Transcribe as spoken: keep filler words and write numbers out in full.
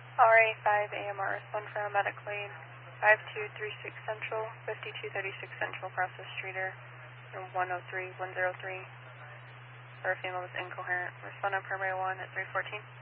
R A five A M R, respond for a medic lead. five two three six Central, fifty-two thirty-six Central, process treater, room one oh three one oh three. For a female that's incoherent. Respond on primary one at three fourteen.